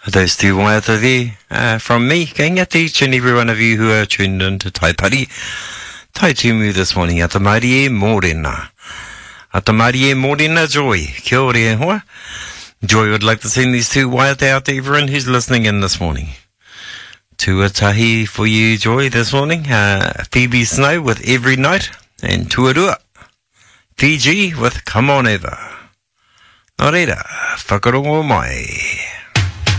Those two waiata there, from me, going out to each and every one of you who are tuned in to Taipari. Tai tumu this morning, Atamarie Morena. Atamarie Morena Joy. Kia ora e hoa. Joy would like to send these two waiata out to everyone who's listening in this morning. Tuatahi for you, Joy, this morning. Phoebe Snow with Every Night. And Tuarua. PG with Come On Over. Nō reira, whakarongo mai.